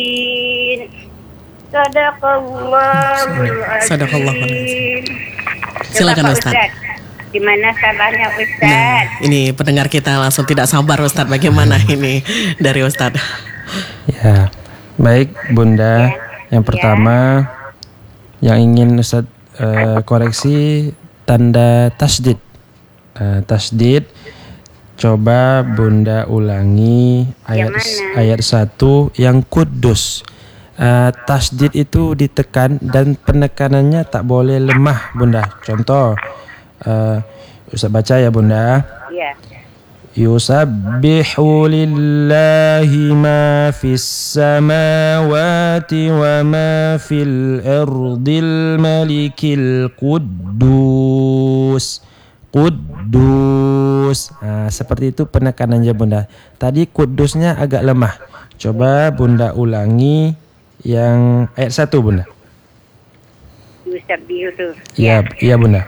Sadaqallahul azim. Silakan Ustaz. Di mana sabarnya Ustaz? Nah, ini pendengar kita langsung tidak sabar Ustaz. Bagaimana ini dari Ustaz? Ya, baik Bunda. Yang pertama yang ingin Ustaz koreksi tanda tasdid. Tasdid. Coba Bunda ulangi ayat 1 yang kudus. Tasdid itu ditekan dan penekanannya tak boleh lemah Bunda. Contoh, Ustaz baca ya Bunda. Iya. Yusabbihu lillahi ma fis samawati wa ma fil ardil malikil quddus. Kudus. Seperti itu penekanannya Bunda. Tadi kudusnya agak lemah. Coba Bunda ulangi yang ayat 1 Bunda. Yusabbihu. Iya Bunda.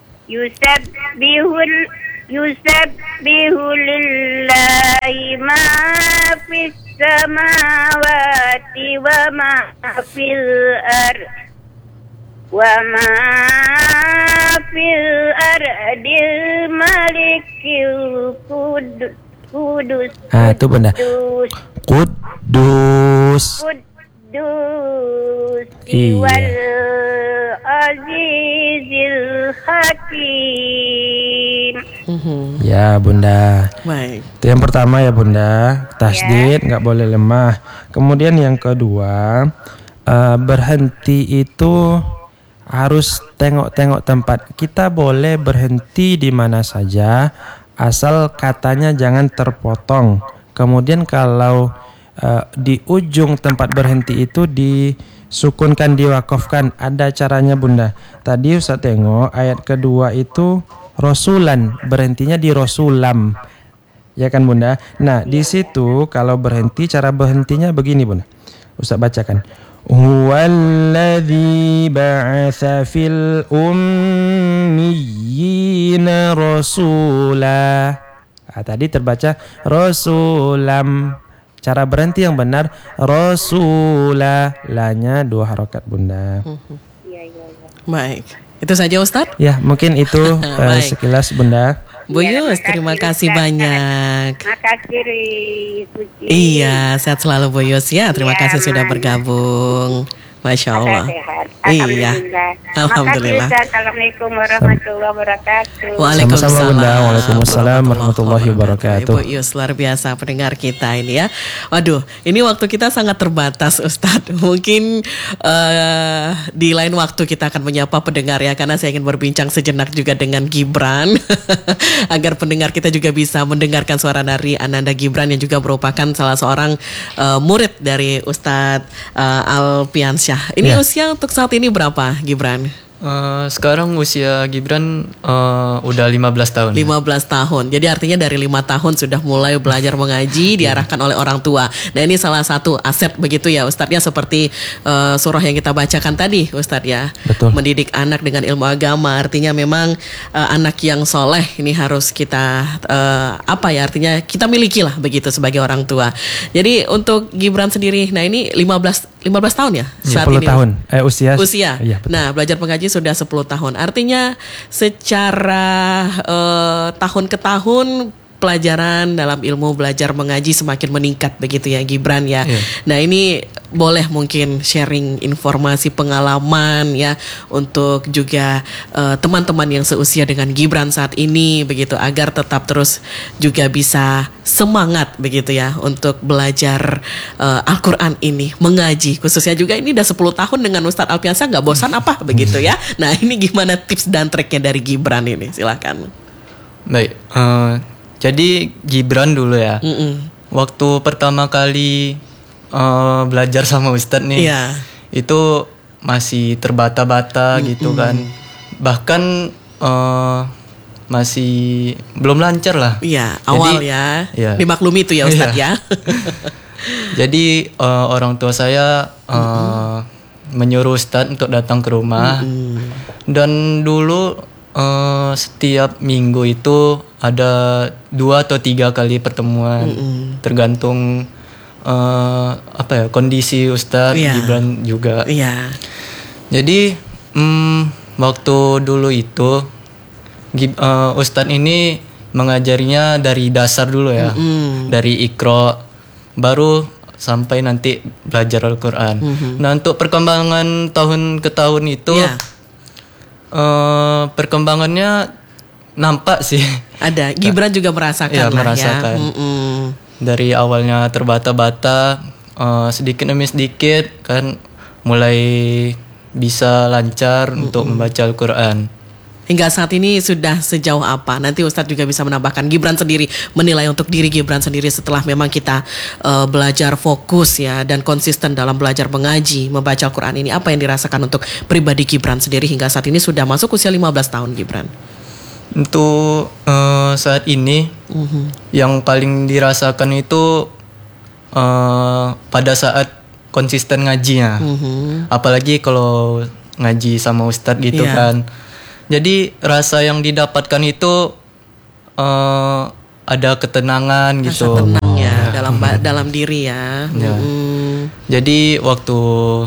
Yusabbihu lillahi ma fis samawati wa ma fil ardh wa ma fil ardil malikil kudus. Itu Bunda. Kudus. Wal azizil hakim. Ya Bunda. Baik. Itu yang pertama ya Bunda. Tasdid nggak boleh lemah. Kemudian yang kedua, berhenti itu harus tengok-tengok tempat. Kita boleh berhenti di mana saja asal katanya jangan terpotong. Kemudian kalau di ujung tempat berhenti itu disukunkan, diwakafkan. Ada caranya Bunda. Tadi Ustaz tengok ayat kedua itu Rasulan, berhentinya di Rasulam. Ya kan Bunda? Nah, di situ kalau berhenti, cara berhentinya begini Bunda. Ustaz bacakan. Huwallazi ba'atsa fil ummiyina rasula. Tadi terbaca Rasulam. Cara berhenti yang benar Rasulah, lanya 2 harokat Bunda. Iya. Baik. Itu saja Ustaz? Ya, mungkin itu sekilas Bunda. Bu Yus, terima kasih banyak. Makasih Suci. Iya, sehat selalu Bu Yus ya. Terima kasih sudah bergabung. Masya Allah. Sehat. Iya. Alhamdulillah. Makasih, Assalamualaikum warahmatullahi wabarakatuh. Sama-sama Bunda. Waalaikumsalam warahmatullahi wabarakatuh. Ibu Yus, luar biasa pendengar kita ini ya. Waduh, ini waktu kita sangat terbatas Ustadz. Mungkin di lain waktu kita akan menyapa pendengar ya, karena saya ingin berbincang sejenak juga dengan Gibran agar pendengar kita juga bisa mendengarkan suara dari Ananda Gibran yang juga merupakan salah seorang murid dari Ustadz Alpiansyah. Ini usia untuk saat ini berapa Gibran? Sekarang usia Gibran udah 15 tahun. 15 tahun. Jadi artinya dari 5 tahun sudah mulai belajar mengaji diarahkan oleh orang tua. Nah, ini salah satu aset begitu ya Ustadz ya, seperti surah yang kita bacakan tadi Ustadz ya. Betul. Mendidik anak dengan ilmu agama. Artinya memang anak yang soleh ini harus kita artinya kita miliki lah begitu sebagai orang tua. Jadi untuk Gibran sendiri, nah ini 15 tahun ya saat 10 ini. tahun. Usia. Iya, nah, belajar mengaji sudah 10 tahun. Artinya secara tahun ke tahun pelajaran dalam ilmu belajar mengaji semakin meningkat begitu ya Gibran ya. Nah, ini boleh mungkin sharing informasi pengalaman ya untuk juga teman-teman yang seusia dengan Gibran saat ini begitu, agar tetap terus juga bisa semangat begitu ya untuk belajar Al-Quran ini, mengaji khususnya juga ini udah 10 tahun dengan Ustadz Alpiansyah, nggak bosan apa begitu ya. Nah, ini gimana tips dan triknya dari Gibran ini, silakan. Baik, jadi Gibran dulu ya. Waktu pertama kali belajar sama Ustadz nih, itu masih terbata-bata gitu kan. Bahkan masih belum lancar lah. Iya, awal ya. Dimaklumi itu ya Ustadz ya. Jadi orang tua saya menyuruh Ustadz untuk datang ke rumah. Dan dulu setiap minggu itu ada 2 atau 3 kali pertemuan, tergantung kondisi Ustadz Iya. Gibran juga. Iya. Jadi waktu dulu itu Ustadz ini mengajarinya dari dasar dulu ya, dari Iqra, baru sampai nanti belajar Al-Quran. Nah untuk perkembangan tahun ke tahun itu, Iya. perkembangannya nampak sih. Ada. Gibran juga merasakan Iya, lah merasakan. ya. Dari awalnya terbata-bata, sedikit demi sedikit kan mulai bisa lancar untuk membaca Al-Quran. Hingga saat ini sudah sejauh apa? Nanti Ustadz juga bisa menambahkan. Gibran sendiri menilai untuk diri Gibran sendiri setelah memang kita belajar fokus ya dan konsisten dalam belajar mengaji, membaca Al-Quran ini. Apa yang dirasakan untuk pribadi Gibran sendiri hingga saat ini sudah masuk usia 15 tahun Gibran? Untuk saat ini yang paling dirasakan itu pada saat konsisten ngajinya. Apalagi kalau ngaji sama Ustadz gitu Iya. kan. Jadi rasa yang didapatkan itu ada ketenangan Rasa gitu. tenang ya dalam diri ya. Ya. Jadi waktu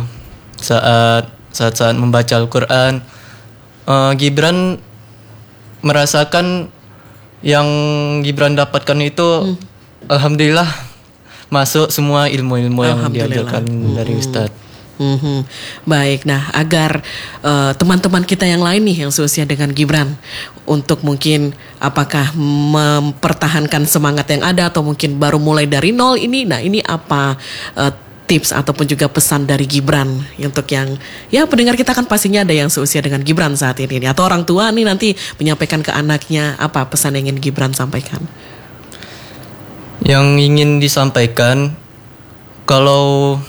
saat membaca Al-Quran, Gibran merasakan yang Gibran dapatkan itu alhamdulillah masuk semua ilmu-ilmu yang Alhamdulillah. diajarkan dari Ustadz. Baik, nah agar teman-teman kita yang lain nih yang seusia dengan Gibran untuk mungkin apakah mempertahankan semangat yang ada atau mungkin baru mulai dari nol ini, nah ini apa tips ataupun juga pesan dari Gibran untuk yang ya pendengar kita kan pastinya ada yang seusia dengan Gibran saat ini nih, atau orang tua nih nanti menyampaikan ke anaknya apa pesan yang ingin Gibran sampaikan? Yang ingin disampaikan kalau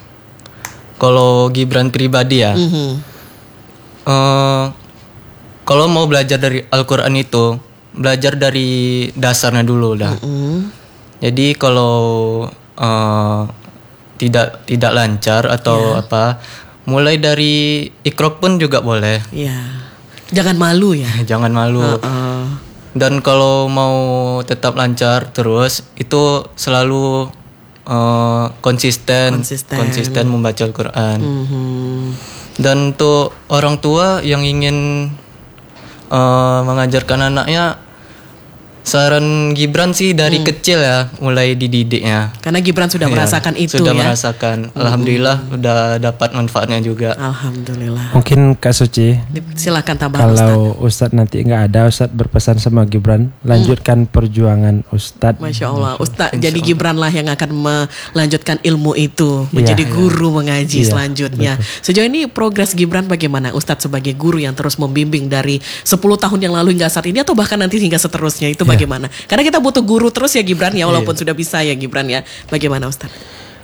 Gibran pribadi ya, kalau mau belajar dari Al-Quran itu belajar dari dasarnya dulu dah. Jadi kalau tidak lancar atau apa, mulai dari Iqra pun juga boleh. Iya. Jangan malu ya. Jangan malu. Dan kalau mau tetap lancar terus itu selalu konsisten membaca Al-Quran. Dan untuk orang tua yang ingin mengajarkan anaknya, saran Gibran sih dari kecil ya mulai dididiknya. Karena Gibran sudah merasakan itu sudah ya. merasakan. Alhamdulillah udah dapat manfaatnya juga. Alhamdulillah. Mungkin Kak Suci, Silakan tambah Ustaz. kalau Ustadz nanti nggak ada, Ustadz berpesan sama Gibran, lanjutkan perjuangan Ustadz. Masya Allah, Ustaz. Jadi Gibran lah yang akan melanjutkan ilmu itu, menjadi guru mengaji selanjutnya. Sejauh ini progres Gibran bagaimana Ustadz sebagai guru yang terus membimbing dari 10 tahun yang lalu hingga saat ini atau bahkan nanti hingga seterusnya itu bagaimana? Karena kita butuh guru terus ya Gibran ya, walaupun sudah bisa ya Gibran ya. Bagaimana Ustadz?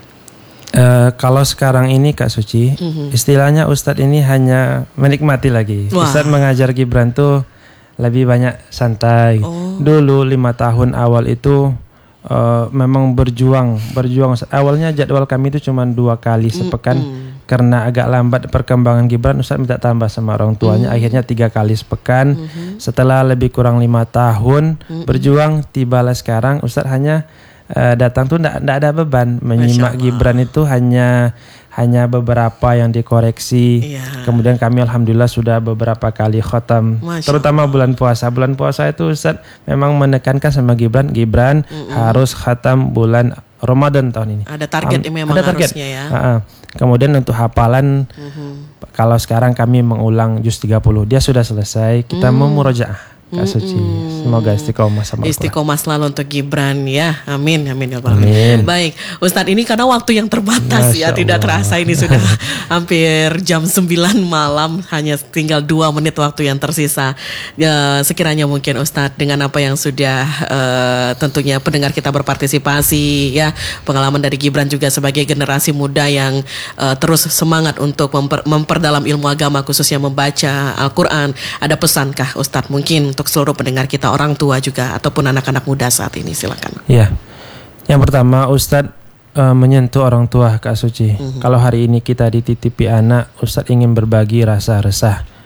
Kalau sekarang ini Kak Suci, istilahnya Ustadz ini hanya menikmati lagi. Wah. Ustadz mengajar Gibran tuh lebih banyak santai. Dulu 5 tahun awal itu memang berjuang. Awalnya jadwal kami itu cuma 2 kali sepekan. Karena agak lambat perkembangan Gibran, Ustadz minta tambah sama orang tuanya. Akhirnya 3 kali sepekan. Setelah lebih kurang 5 tahun berjuang, tibalah sekarang Ustadz hanya datang tuh ndak ada beban. Menyimak Gibran itu hanya beberapa yang dikoreksi. Kemudian kami alhamdulillah sudah beberapa kali khatam, terutama bulan puasa. Bulan puasa itu Ustadz memang menekankan sama Gibran harus khatam bulan Ramadan tahun ini. Ada target yang memang ada target. harusnya ya. Kemudian untuk hafalan, kalau sekarang kami mengulang juz 30, dia sudah selesai. Kita mau murojaah. Kak Suci, semoga istiqomah sama Al-Quran. Istiqomah selalu untuk Gibran ya. Amin, amin ya Allah. Amin. Baik, Ustadz, ini karena waktu yang terbatas ya, Masya tidak Allah. terasa ini sudah hampir jam 9 malam, hanya tinggal 2 menit waktu yang tersisa. Ya, sekiranya mungkin Ustadz dengan apa yang sudah tentunya pendengar kita berpartisipasi ya, pengalaman dari Gibran juga sebagai generasi muda yang terus semangat untuk memperdalam ilmu agama khususnya membaca Al-Quran. Ada pesankah Ustadz mungkin untuk seluruh pendengar kita, orang tua juga ataupun anak-anak muda saat ini, silakan. Ya, yang pertama Ustadz menyentuh orang tua Kak Suci. Kalau hari ini kita dititipi anak, Ustadz ingin berbagi rasa resah.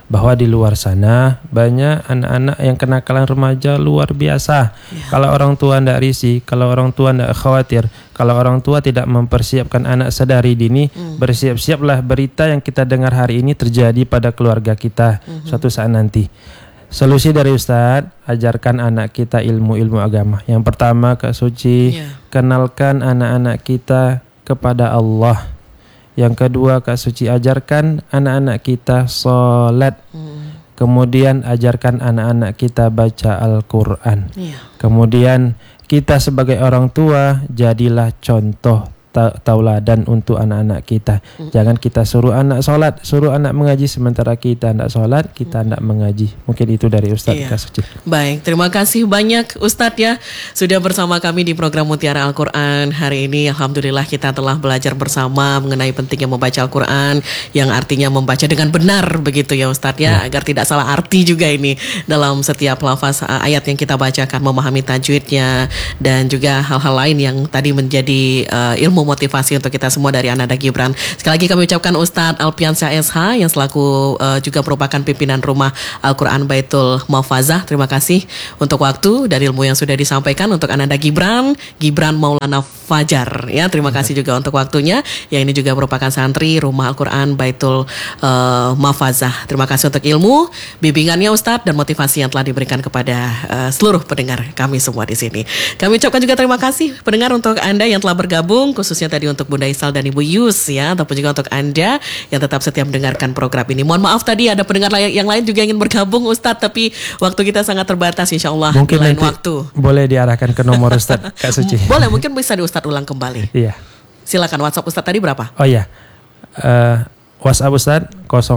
bahwa di luar sana banyak anak-anak yang kenakalan remaja luar biasa. Kalau orang tua tidak risih, kalau orang tua tidak khawatir, kalau orang tua tidak mempersiapkan anak sedari dini, bersiap-siaplah berita yang kita dengar hari ini terjadi pada keluarga kita suatu saat nanti. Solusi dari Ustadz, ajarkan anak kita ilmu-ilmu agama. Yang pertama, Kak Suci, kenalkan anak-anak kita kepada Allah. Yang kedua, Kak Suci, ajarkan anak-anak kita sholat. Kemudian ajarkan anak-anak kita baca Al-Quran. Kemudian kita sebagai orang tua jadilah contoh tauladan untuk anak-anak kita. Jangan kita suruh anak sholat, suruh anak mengaji, sementara kita tidak sholat, kita tidak mengaji. Mungkin itu dari Ustadz Kak Suci. Baik, terima kasih banyak Ustadz ya sudah bersama kami di program Mutiara Al-Quran hari ini. Alhamdulillah kita telah belajar bersama mengenai pentingnya membaca Al-Quran, yang artinya membaca dengan benar begitu ya Ustadz ya, agar tidak salah arti juga ini dalam setiap lafaz ayat yang kita bacakan, memahami tajwidnya dan juga hal-hal lain yang tadi menjadi ilmu motivasi untuk kita semua dari Ananda Gibran. Sekali lagi kami ucapkan Ustadz Alpiansyah SH yang selaku juga merupakan pimpinan Rumah Al-Quran Baitul Mahfazah. Terima kasih untuk waktu dan ilmu yang sudah disampaikan untuk Ananda Gibran Maulana Fajar ya. Terima kasih juga untuk waktunya, yang ini juga merupakan santri Rumah Al-Quran Baitul Mahfazah. Terima kasih untuk ilmu, bimbingannya Ustadz dan motivasi yang telah diberikan kepada seluruh pendengar kami semua di sini. Kami ucapkan juga terima kasih pendengar untuk Anda yang telah bergabung, khususnya tadi untuk Bunda Isal dan Ibu Yus ya, ataupun juga untuk Anda yang tetap setia mendengarkan program ini. Mohon maaf tadi ada pendengar yang lain juga ingin bergabung Ustadz, tapi waktu kita sangat terbatas, insya Allah mungkin lain nanti waktu. Boleh diarahkan ke nomor Ustadz Kak Suci. Boleh, mungkin bisa di Ustadz ulang kembali. Iya. Silakan, WhatsApp Ustadz tadi berapa? Oh iya. WhatsApp Ustadz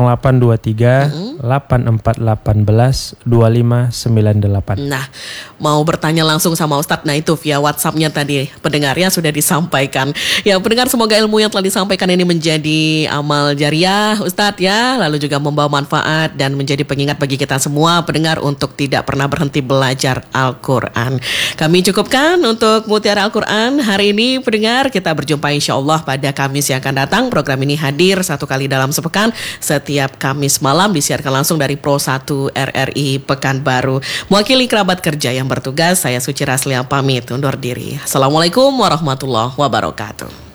0823 8418 2598. Nah, mau bertanya langsung sama Ustadz, nah itu via WhatsApp-nya tadi pendengarnya sudah disampaikan. Ya pendengar, semoga ilmu yang telah disampaikan ini menjadi amal jariah Ustadz ya, lalu juga membawa manfaat dan menjadi pengingat bagi kita semua pendengar untuk tidak pernah berhenti belajar Al-Quran. Kami cukupkan untuk Mutiara Al-Quran hari ini pendengar. Kita berjumpa insya Allah pada Kamis yang akan datang. Program ini hadir satu kali dalam sepekan setiap Kamis malam, disiarkan langsung dari Pro 1 RRI Pekanbaru. Mewakili kerabat kerja yang bertugas, saya Suci Raslia pamit undur diri. Assalamualaikum warahmatullahi wabarakatuh.